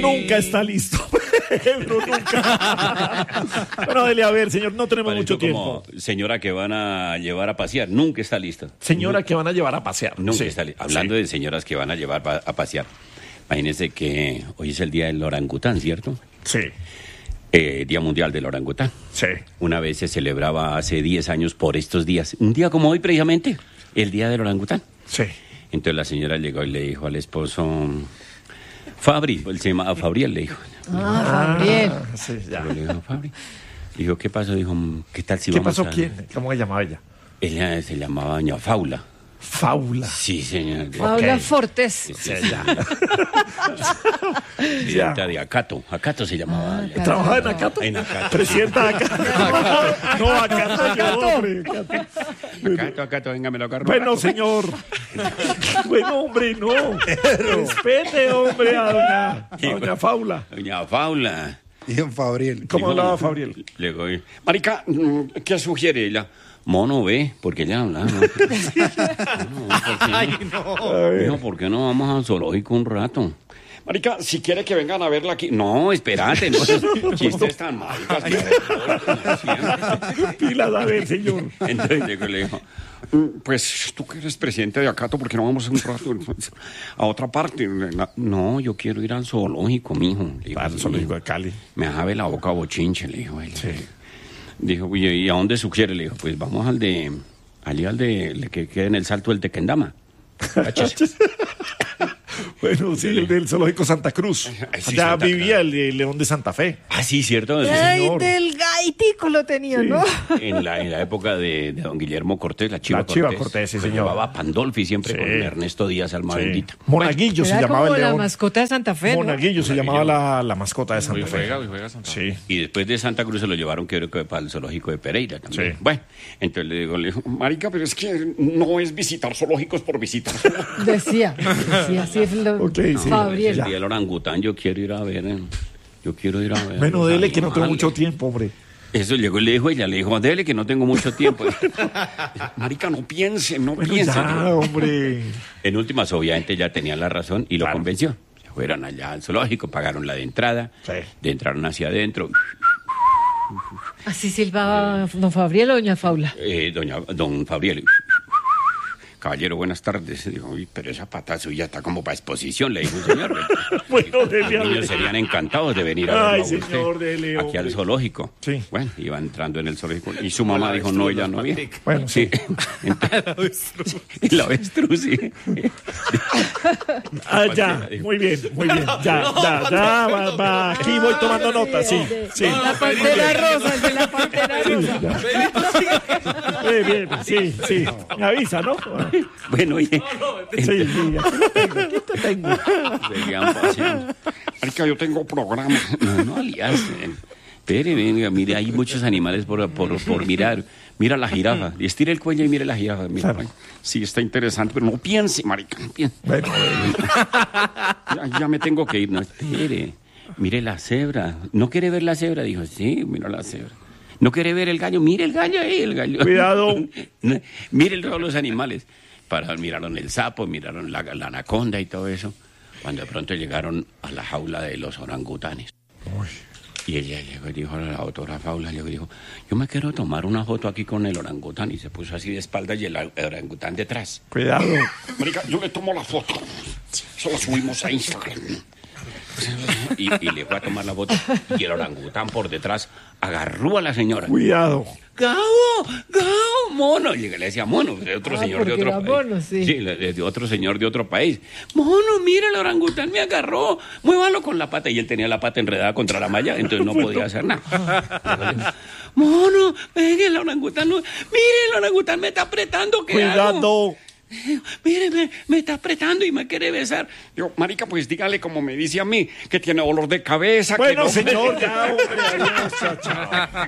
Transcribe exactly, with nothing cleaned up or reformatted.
nunca está listo. Pedro, nunca. Bueno, dele a ver, señor, no tenemos Pareció mucho tiempo. como señora que van a llevar a pasear, nunca está lista. Señora que van a llevar a pasear. Nunca Sí, está lista. Hablando sí. de señoras que van a llevar pa- a pasear, imagínense que hoy es el día del orangután, ¿cierto? Sí, Eh, Día Mundial del Orangután. sí. Una vez se celebraba hace diez años por estos días, un día como hoy precisamente, el Día del Orangután. Sí. Entonces la señora llegó y le dijo al esposo, Fabri, él se llamaba Fabriel, le dijo. Ah, Gabriel. Ah, sí, ya. Le dijo, Fabri. Dijo, ¿qué pasó? Dijo, ¿qué tal si ¿Qué vamos pasó? a...? ¿Quién? ¿Cómo se llamaba ella? Ella se llamaba doña Faula. Faula. Sí, señor. Paula Ok. Fortes. Sí, Sí, sí, ya. presidenta de Acato. Acato se llamaba. Ah, ella. ¿Trabajaba en Acato? En Acato. Presidenta de Acato. No, Acato, yo, hombre. Acato. Acato, Acato, venga, me lo agarro. Bueno, señor. Bueno, hombre, no. Respete, hombre, a doña, a doña Faula. Doña Faula. Y don Fabriel. ¿Cómo Dijo, hablaba Fabriel? Le digo, marica, ¿qué sugiere ella? Mono, ve, porque ella habla. ¿No? Ay, no. Dijo, ¿por qué no vamos al zoológico un rato? Marica, si quiere que vengan a verla aquí. No, espérate, no. Chistes tan maricas. Pilas, a ver, señor. Entonces llegó y le dijo, pues tú que eres presidente de Acato, ¿por qué no vamos un rato a otra parte? No, yo quiero ir al zoológico, mijo. Le digo, Al zoológico de Cali. me jabe la boca bochinche, le dijo él. Sí. Dijo, oye, ¿y a dónde sugiere? Le dijo, pues vamos al de, allí al de, el que queda en el Salto del Tequendama. Bueno, sí, el del zoológico Santa Cruz. Ay, sí, Allá Santa vivía el de León de Santa Fe. Ah, sí, cierto. Ay, señor. del gaitico lo tenía, ¿no? En la, en la época de, de don Guillermo Cortés, la Chiva La Chiva Cortés. Cortés, sí, que señor. llevaba Pandolfi siempre Sí. con Ernesto Díaz, alma Sí. bendita. Monaguillo se Era llamaba como el la león. mascota de Santa Fe, ¿no? Monaguillo se llamaba la, la mascota de Santa Hoy Fe. juega, hoy juega Santa Fe. Sí. Y después de Santa Cruz se lo llevaron, creo que para el zoológico de Pereira también. Sí. Bueno, entonces le digo, le digo, marica, pero es que no es visitar zoológicos por visitar. Decía, decía, así es lo Ok, sí. Fabriel. El día del orangután yo quiero ir a ver. eh, Yo quiero ir a ver. Bueno, los dele que no tengo animales. mucho tiempo, hombre. Eso llegó y le dijo ella, le dijo, dele que no tengo mucho tiempo. Marica, no piense, no Bueno, piense. ya, hombre. En últimas, obviamente, ya tenían la razón y lo Claro. convenció. Se fueron allá al zoológico, pagaron la de entrada, Sí. de entraron hacia adentro. Así silbaba don Fabriel o doña Faula. Eh, doña, don Fabriel. Caballero, buenas tardes. Dijo, uy, pero esa pata suya está como para exposición, le dijo un señor. Bueno, dele a Los niños ver. serían encantados de venir a Ay, verlo a usted, señor, dele, aquí al hombre. zoológico. Sí. Bueno, iba entrando en el zoológico y su mamá dijo, no, ella no viene. Bueno, sí. Y la avestruz, sí. Ah, ya, muy bien, muy bien. Ya, ya, ya, va, va. Aquí voy tomando nota, sí, sí. La pantera rosa, el de la pantera rosa. Bien, bien, sí, sí. Me avisa, ¿no? Bueno, oye, Sí, sí, aquí lo tengo, aquí lo tengo. seguían paseando. Marica, yo tengo programa. No, no aliarse. Espere, venga, mire, hay muchos animales por, por, por mirar. Mira la jirafa. Y estira el cuello y mire la jirafa. Mira, Claro. sí, está interesante, pero no piense, marica, no piense. Bueno, Ya, ya me tengo que ir. No, espere. Mire la cebra. ¿No quiere ver la cebra? Dijo, sí, mira la cebra. ¿No quiere ver el gallo? Mire el gallo ahí, el gallo. Cuidado. No, mire todos los animales. Para, miraron el sapo, miraron la, la anaconda y todo eso. Cuando de pronto llegaron a la jaula de los orangutanes. Y ella llegó y dijo a la doctora Faula, llegó y dijo, yo me quiero tomar una foto aquí con el orangután. Y se puso así de espaldas y el orangután detrás. cuidado. Marica, yo le tomo la foto. Eso la subimos a Instagram. Y, y le fue a tomar la foto. Y el orangután por detrás agarró a la señora. Cuidado. ¡Gabo! ¡Gabo! ¡Mono! Y le decía mono, de otro Ah, señor de porque otro era país. mono, sí. de, de otro señor de otro país. Mono, mira, el orangután me agarró. Muévalo con la pata. Y él tenía la pata enredada contra la malla, entonces no podía hacer nada. Mono, venga, el orangután. No... Mire, el orangután me está apretando. ¿Qué hago? Cuidado. Mire, me, me está apretando y me quiere besar. Yo, marica, pues dígale como me dice a mí, que tiene dolor de cabeza. Bueno, que no... señor, ya, hombre, adiós, chao, chao.